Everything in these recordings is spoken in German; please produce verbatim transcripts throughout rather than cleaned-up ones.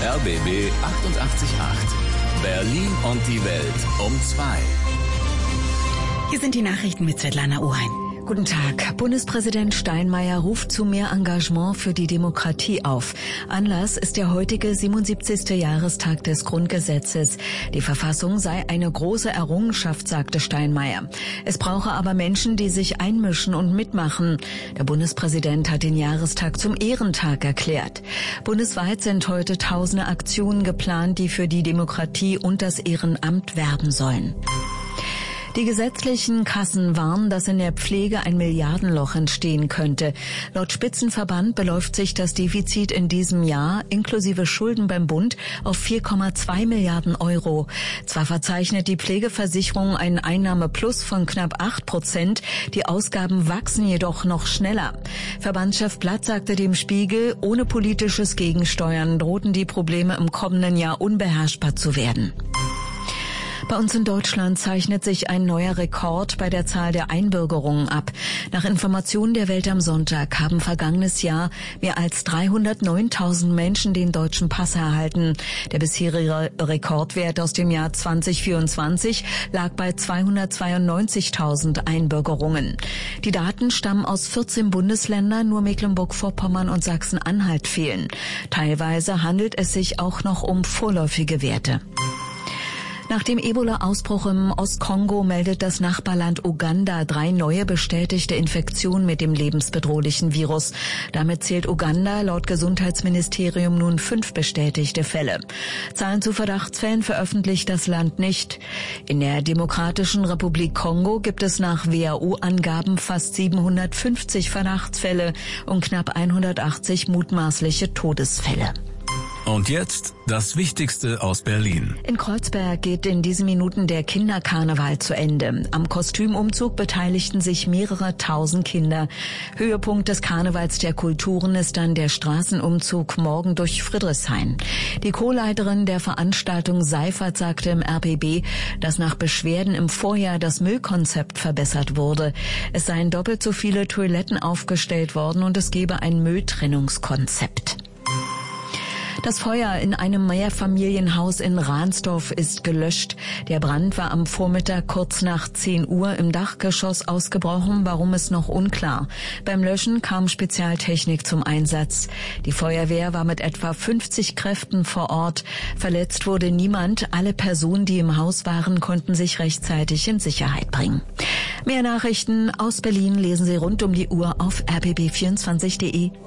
R B B achtundachtzig Komma acht. Berlin und die Welt um zwei. Hier sind die Nachrichten mit Svetlana Ohain. Guten Tag. Bundespräsident Steinmeier ruft zu mehr Engagement für die Demokratie auf. Anlass ist der heutige siebenundsiebzigste Jahrestag des Grundgesetzes. Die Verfassung sei eine große Errungenschaft, sagte Steinmeier. Es brauche aber Menschen, die sich einmischen und mitmachen. Der Bundespräsident hat den Jahrestag zum Ehrentag erklärt. Bundesweit sind heute tausende Aktionen geplant, die für die Demokratie und das Ehrenamt werben sollen. Die gesetzlichen Kassen warnen, dass in der Pflege ein Milliardenloch entstehen könnte. Laut Spitzenverband beläuft sich das Defizit in diesem Jahr inklusive Schulden beim Bund auf vier Komma zwei Milliarden Euro. Zwar verzeichnet die Pflegeversicherung einen Einnahmeplus von knapp acht Prozent, die Ausgaben wachsen jedoch noch schneller. Verbandschef Blatt sagte dem Spiegel, ohne politisches Gegensteuern drohten die Probleme im kommenden Jahr unbeherrschbar zu werden. Bei uns in Deutschland zeichnet sich ein neuer Rekord bei der Zahl der Einbürgerungen ab. Nach Informationen der Welt am Sonntag haben vergangenes Jahr mehr als dreihundertneuntausend Menschen den deutschen Pass erhalten. Der bisherige Rekordwert aus dem Jahr zweitausendvierundzwanzig lag bei zweihundertzweiundneunzigtausend Einbürgerungen. Die Daten stammen aus vierzehn Bundesländern, nur Mecklenburg-Vorpommern und Sachsen-Anhalt fehlen. Teilweise handelt es sich auch noch um vorläufige Werte. Nach dem Ebola-Ausbruch im Ostkongo meldet das Nachbarland Uganda drei neue bestätigte Infektionen mit dem lebensbedrohlichen Virus. Damit zählt Uganda laut Gesundheitsministerium nun fünf bestätigte Fälle. Zahlen zu Verdachtsfällen veröffentlicht das Land nicht. In der Demokratischen Republik Kongo gibt es nach W H O-Angaben fast siebenhundertfünfzig Verdachtsfälle und knapp hundertachtzig mutmaßliche Todesfälle. Und jetzt das Wichtigste aus Berlin. In Kreuzberg geht in diesen Minuten der Kinderkarneval zu Ende. Am Kostümumzug beteiligten sich mehrere tausend Kinder. Höhepunkt des Karnevals der Kulturen ist dann der Straßenumzug morgen durch Friedrichshain. Die Co-Leiterin der Veranstaltung Seifert sagte im R B B, dass nach Beschwerden im Vorjahr das Müllkonzept verbessert wurde. Es seien doppelt so viele Toiletten aufgestellt worden und es gebe ein Mülltrennungskonzept. Das Feuer in einem Mehrfamilienhaus in Ransdorf ist gelöscht. Der Brand war am Vormittag kurz nach zehn Uhr im Dachgeschoss ausgebrochen, warum ist noch unklar. Beim Löschen kam Spezialtechnik zum Einsatz. Die Feuerwehr war mit etwa fünfzig Kräften vor Ort. Verletzt wurde niemand. Alle Personen, die im Haus waren, konnten sich rechtzeitig in Sicherheit bringen. Mehr Nachrichten aus Berlin lesen Sie rund um die Uhr auf r b b vierundzwanzig punkt de.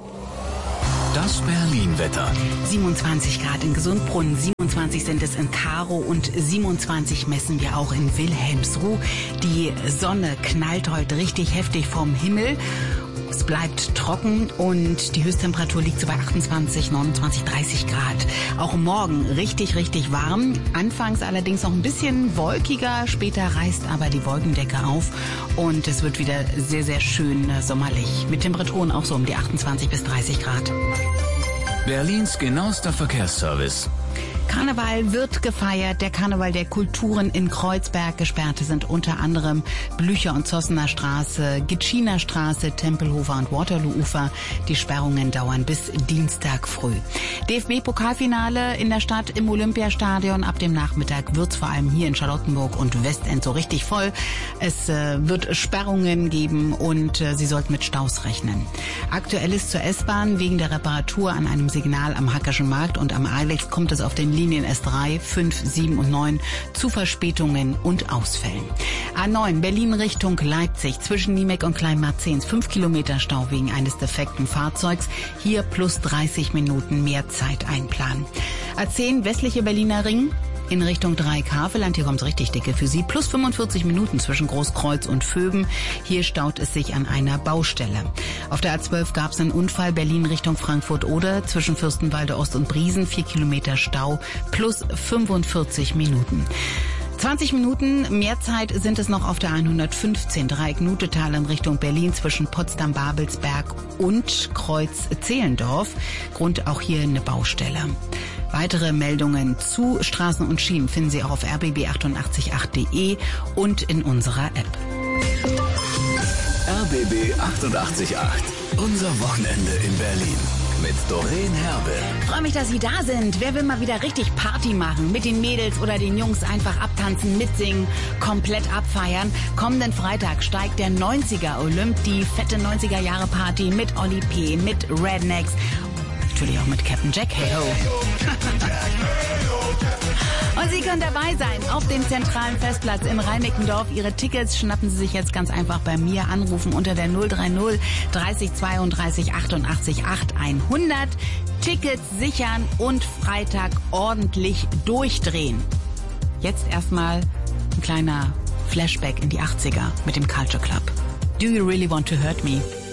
Das Berlin-Wetter. siebenundzwanzig Grad in Gesundbrunnen, siebenundzwanzig sind es in Karow und siebenundzwanzig messen wir auch in Wilhelmsruh. Die Sonne knallt heute richtig heftig vom Himmel. Es bleibt trocken und die Höchsttemperatur liegt so bei achtundzwanzig, neunundzwanzig, dreißig Grad. Auch morgen richtig, richtig warm. Anfangs allerdings noch ein bisschen wolkiger. Später reißt aber die Wolkendecke auf und es wird wieder sehr, sehr schön sommerlich. Mit Temperaturen auch so um die achtundzwanzig bis dreißig Grad. Berlins genauester Verkehrsservice. Karneval wird gefeiert, der Karneval der Kulturen in Kreuzberg. Gesperrte sind unter anderem Blücher- und Zossener Straße, Gitschiner Straße, Tempelhofer und Waterloo-Ufer. Die Sperrungen dauern bis Dienstag früh. D F B-Pokalfinale in der Stadt im Olympiastadion. Ab dem Nachmittag wird's vor allem hier in Charlottenburg und Westend so richtig voll. Es äh, wird Sperrungen geben und äh, Sie sollten mit Staus rechnen. Aktuell ist zur S-Bahn wegen der Reparatur an einem Signal am Hackerschen Markt und am Alex kommt es auf den Linien S drei, fünf, sieben und neun zu Verspätungen und Ausfällen. A neun Berlin Richtung Leipzig zwischen Niemek und Kleinmarzens fünf Kilometer Stau wegen eines defekten Fahrzeugs. Hier plus dreißig Minuten mehr Zeit einplanen. A zehn westliche Berliner Ring in Richtung Dreieck-Havelland. Hier kommt's richtig dicke für Sie. Plus fünfundvierzig Minuten zwischen Großkreuz und Vöben. Hier staut es sich an einer Baustelle. Auf der A zwölf gab es einen Unfall. Berlin Richtung Frankfurt-Oder. Zwischen Fürstenwalde Ost und Briesen. Vier Kilometer Stau. Plus fünfundvierzig Minuten. zwanzig Minuten mehr Zeit sind es noch auf der hundertfünfzehn Dreieck-Nutetal in Richtung Berlin zwischen Potsdam-Babelsberg und Kreuz-Zehlendorf. Grund auch hier eine Baustelle. Weitere Meldungen zu Straßen und Schienen finden Sie auch auf r b b achtundachtzig Komma acht punkt de und in unserer App. R B B achtundachtzig Komma acht. Unser Wochenende in Berlin. mit Doreen Herbe. Freue mich, dass Sie da sind. Wer will mal wieder richtig Party machen? Mit den Mädels oder den Jungs einfach abtanzen, mitsingen, komplett abfeiern. Kommenden Freitag steigt der neunziger Olymp, die fette neunziger-Jahre-Party mit Oli P., mit Rednecks, natürlich auch mit Captain Jack. Hey ho! Und Sie können dabei sein auf dem zentralen Festplatz in Reinickendorf. Ihre Tickets schnappen Sie sich jetzt ganz einfach bei mir. Anrufen unter der null drei null dreißig zweiunddreißig achtundachtzig acht hundert. Tickets sichern und Freitag ordentlich durchdrehen. Jetzt erstmal ein kleiner Flashback in die achtziger mit dem Culture Club. Do you really want to hurt me?